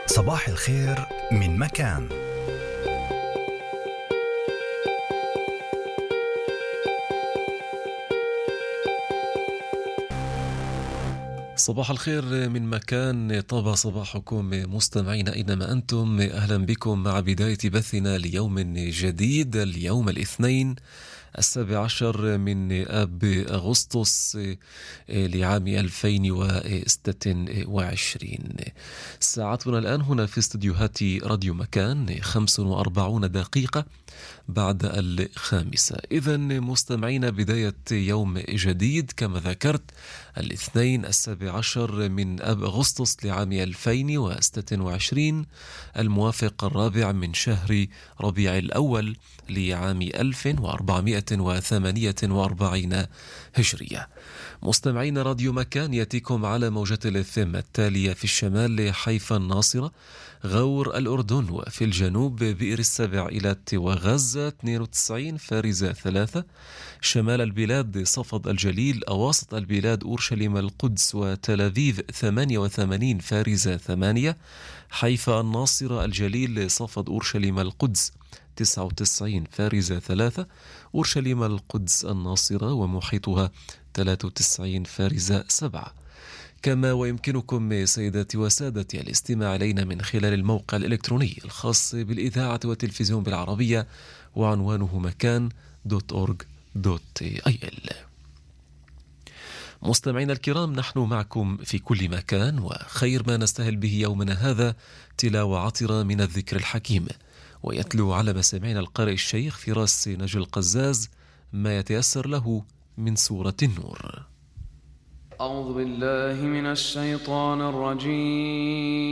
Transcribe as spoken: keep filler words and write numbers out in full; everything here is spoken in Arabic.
صباح الخير من مكان. صباح الخير من مكان. طاب صباحكم مستمعين أينما أنتم. أهلا بكم مع بداية بثنا ليوم جديد، اليوم الاثنين السابع عشر من آب أغسطس لعام ألفين وستة وعشرين. ساعتنا الآن هنا في استديوهات راديو مكان خمس وأربعون دقيقة بعد الخامسة. إذن مستمعين، بداية يوم جديد كما ذكرت، الاثنين السابع عشر من آب أغسطس لعام ألفين وستة وعشرين، الموافق الرابع من شهر ربيع الأول لعام ألف وأربعمائة وثمانية وأربعين هجرية. مستمعين، راديو مكان يأتيكم على موجة الإثم التالية: في الشمال حيفا الناصرة، غور الأردن، وفي الجنوب بئر السبع إيلات وغزة اثنين وتسعين فارزة ثلاثة، شمال البلاد صفد الجليل، أواسط البلاد أورشليم القدس وتل أبيب ثمانية وثمانين فارزة ثمانية، حيفا الناصرة الجليل صفد أورشليم القدس تسعة وتسعين فارزة ثلاثة، أورشليم القدس الناصرة ومحيطها ثلاثة وتسعين فارزة سبعة. كما ويمكنكم سيداتي وسادتي الاستماع إلينا من خلال الموقع الإلكتروني الخاص بالإذاعة والتلفزيون بالعربية، وعنوانه مكان دوت أورغ دوت آي إل. مستمعينا الكرام، نحن معكم في كل مكان، وخير ما نستهل به يومنا هذا تلاوة عطرة من الذكر الحكيم، ويتلو على مسامعنا القارئ الشيخ فراس نجل القزاز ما يتيسر له من سورة النور. أعوذ بالله من الشيطان الرجيم.